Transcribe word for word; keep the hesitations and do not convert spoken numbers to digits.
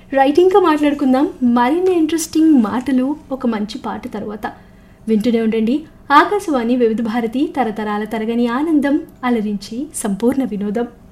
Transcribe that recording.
Right, ఇంకా మాట్లాడుకుందాం మరిన్ని ఇంట్రెస్టింగ్ మాటలు ఒక మంచి పాట తర్వాత. వింటూనే ఉండండి ఆకాశవాణి వివిధ భారతి, తరతరాల తరగని ఆనందం, అలరించి సంపూర్ణ వినోదం.